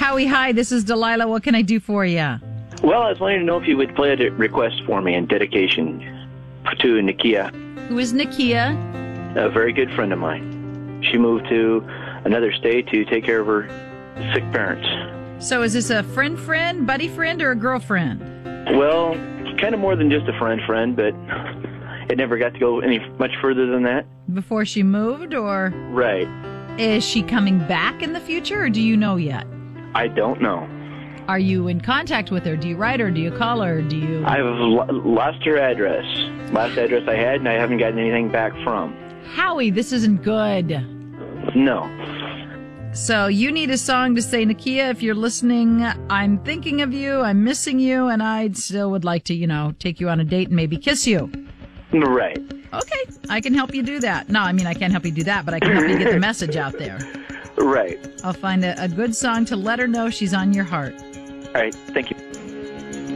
Howie, hi, this is Delilah. What can I do for you? Well, I was wanting to know if you would play a request for me in dedication to Nakia, Who is Nakia? a very good friend of mine. She moved to another state to take care of her sick parents. So is this a friend, buddy friend, or a girlfriend? Well, kind of more than just a friend, but it never got to go any much further than that. Before she moved, or Right. is she coming back in the future, or do you know yet? I don't know. Are you in contact with her? Do you write her? Do you call her? Do you... I've lost her address. Last address I had, and I haven't gotten anything back from. Howie, this isn't good. No. So you need a song to say, Nakia, if you're listening, I'm thinking of you, I'm missing you, and I still would like to, take you on a date and maybe kiss you. Right. Okay, I can help you do that. No, I mean, I can't help you do that, but I can help you get the message out there. Right. I'll find a good song to let her know she's on your heart. All right. Thank you.